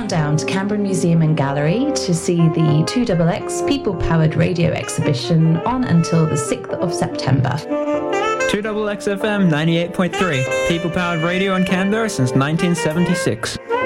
down to Canberra Museum and Gallery to see the 2XX People Powered Radio exhibition on until the 6th of September. 2XX FM 98.3, People Powered Radio in Canberra since 1976.